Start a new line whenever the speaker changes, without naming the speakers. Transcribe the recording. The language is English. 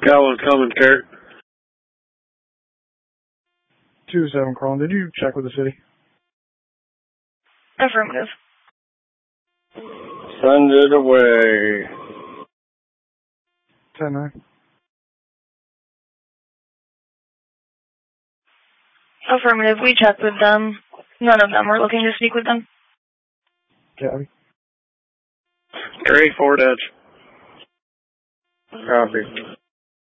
Calvin coming, Kurt.
2-7 Crawling. Did you check with the city?
Affirmative.
Send it away.
10-9.
Affirmative. We checked with them. None of them were looking to speak with them.
Copy.
Great, Fort Edge. Copy.